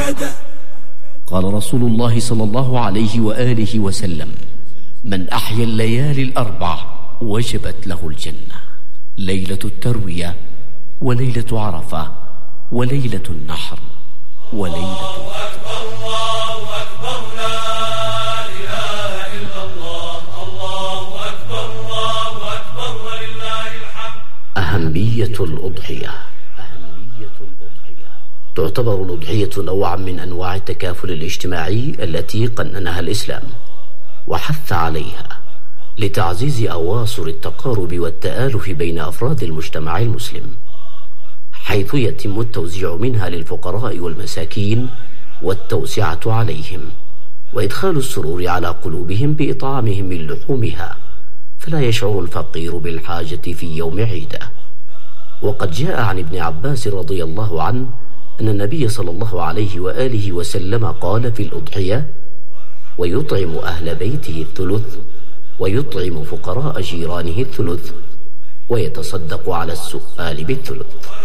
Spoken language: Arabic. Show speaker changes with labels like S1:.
S1: قال رسول الله صلى الله عليه وآله وسلم: من أحيا الليالي الأربع وجبت له الجنة: ليلة التروية، وليلة عرفة، وليلة النحر، وليلة
S2: أكبر الله أكبر لا إله إلا الله الله أكبر الله أكبر ولله الحمد.
S3: أهمية الأضحية. تعتبر الأضحية نوعا من أنواع التكافل الاجتماعي التي قننها الإسلام وحث عليها لتعزيز أواصر التقارب والتآلف بين أفراد المجتمع المسلم، حيث يتم التوزيع منها للفقراء والمساكين والتوسعة عليهم وإدخال السرور على قلوبهم بإطعامهم من لحومها، فلا يشعر الفقير بالحاجة في يوم عيده. وقد جاء عن ابن عباس رضي الله عنه أن النبي صلى الله عليه وآله وسلم قال في الأضحية: ويطعم أهل بيته الثلث، ويطعم فقراء جيرانه الثلث، ويتصدق على السؤال بالثلث.